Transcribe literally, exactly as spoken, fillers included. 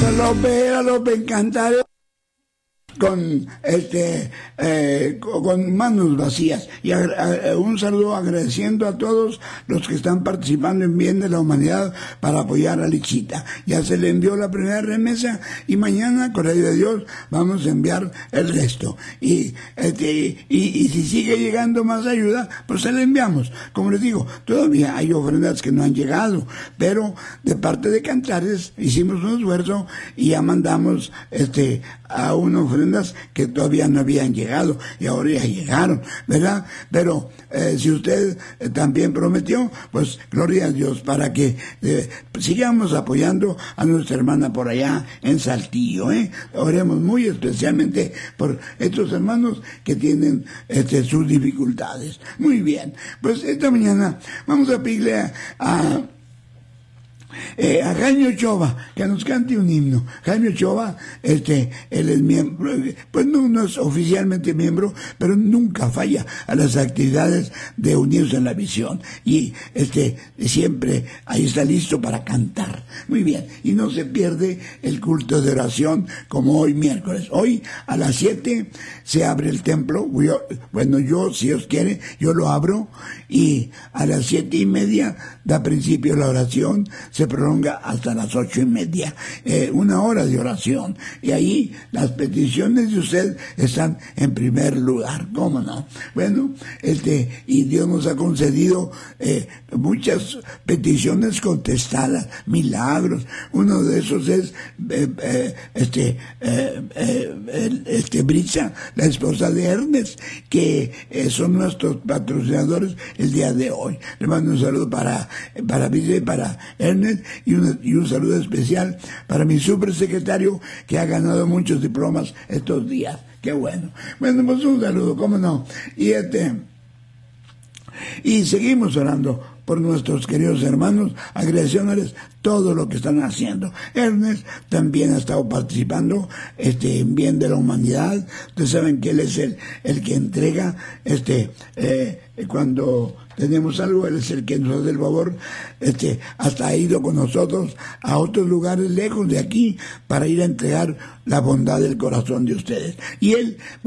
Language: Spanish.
Era López, era López Cantar con este eh, con manos vacías y a, a, un saludo agradeciendo a todos los que están participando en bien de la humanidad para apoyar a Lichita. Ya se le envió la primera remesa y mañana, con la ayuda de Dios, vamos a enviar el resto y este y, y si sigue llegando más ayuda, pues se le enviamos. Como les digo, todavía hay ofrendas que no han llegado, pero de parte de Cantares hicimos un esfuerzo y ya mandamos este a una ofrenda que todavía no habían llegado y ahora ya llegaron, ¿verdad? Pero eh, si usted eh, también prometió, pues gloria a Dios para que eh, sigamos apoyando a nuestra hermana por allá en Saltillo, ¿eh? Oremos muy especialmente por estos hermanos que tienen este, sus dificultades. Muy bien, pues esta mañana vamos a pedirle a, a Eh, a Jaime Ochoa, que nos cante un himno. Jaime Ochoa, este, él es miembro, pues no, no es oficialmente miembro, pero nunca falla a las actividades de Unidos en la Visión. Y este, siempre ahí está listo para cantar. Muy bien. Y no se pierde el culto de oración como hoy miércoles. Hoy a las siete se abre el templo. Yo, bueno, yo, si Dios quiere, yo lo abro. Y a las siete y media da principio la oración. Se prolonga hasta las ocho y media, eh, una hora de oración, y ahí las peticiones de usted están en primer lugar, ¿cómo no? Bueno, este, y Dios nos ha concedido eh, muchas peticiones contestadas, milagros. Uno de esos es eh, eh, este, eh, eh, este Brisa, la esposa de Ernest, que eh, son nuestros patrocinadores el día de hoy. Le mando un saludo para, para Brisa y para Ernest. Y un, y un saludo especial para mi supersecretario que ha ganado muchos diplomas estos días. Qué bueno. Bueno, pues un saludo, cómo no. Y este y seguimos orando por nuestros queridos hermanos, agradeciéndoles todo lo que están haciendo. Ernest también ha estado participando este, en bien de la humanidad. Ustedes saben que él es el, el que entrega, este, eh, cuando tenemos algo, él es el que nos hace el favor, este, hasta ha ido con nosotros a otros lugares lejos de aquí para ir a entregar la bondad del corazón de ustedes. Y él, bueno,